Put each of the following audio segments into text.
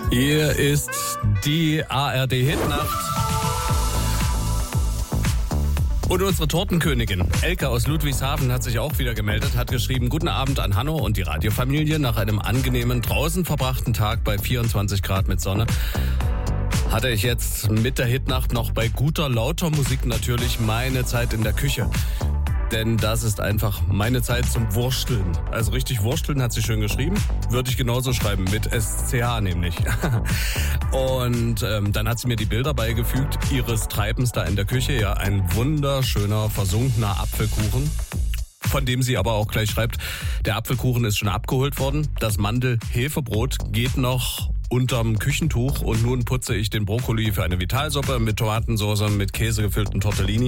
Hier ist die ARD-Hitnacht. Und unsere Tortenkönigin Elke aus Ludwigshafen hat sich auch wieder gemeldet, hat geschrieben: Guten Abend an Hanno und die Radiofamilie. Nach einem angenehmen, draußen verbrachten Tag bei 24 Grad mit Sonne hatte ich jetzt mit der Hitnacht noch bei guter, lauter Musik natürlich meine Zeit in der Küche. Denn das ist einfach meine Zeit zum Wursteln. Also richtig wursteln hat sie schön geschrieben. Würde ich genauso schreiben, mit SCH nämlich. Und dann hat sie mir die Bilder beigefügt ihres Treibens da in der Küche. Ja, ein wunderschöner, versunkener Apfelkuchen, von dem sie aber auch gleich schreibt, der Apfelkuchen ist schon abgeholt worden. Das Mandel-Hefebrot geht noch unterm Küchentuch und nun putze ich den Brokkoli für eine Vitalsuppe mit Tomatensauce, mit Käse gefüllten Tortellini,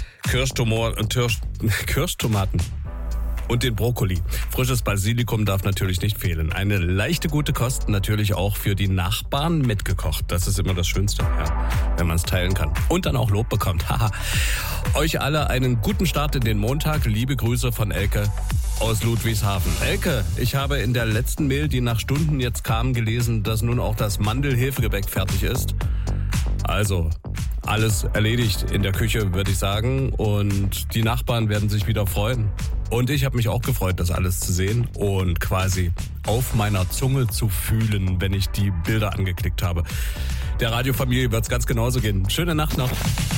Kirschtomaten und den Brokkoli. Frisches Basilikum darf natürlich nicht fehlen. Eine leichte, gute Kost, natürlich auch für die Nachbarn mitgekocht. Das ist immer das Schönste, ja, wenn man es teilen kann. Und dann auch Lob bekommt. Haha. Euch alle einen guten Start in den Montag. Liebe Grüße von Elke aus Ludwigshafen. Elke, ich habe in der letzten Mail, die nach Stunden jetzt kam, gelesen, dass nun auch das Mandel-Hefegebäck fertig ist. Also alles erledigt in der Küche, würde ich sagen. Und die Nachbarn werden sich wieder freuen. Und ich habe mich auch gefreut, das alles zu sehen und quasi auf meiner Zunge zu fühlen, wenn ich die Bilder angeklickt habe. Der Radiofamilie wird es ganz genauso gehen. Schöne Nacht noch.